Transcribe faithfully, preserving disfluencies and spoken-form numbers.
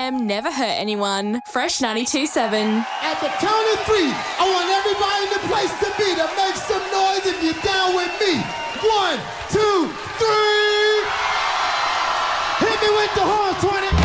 crime, never hurt anyone. Fresh ninety-two point seven. At the count of three, I want everybody in the place to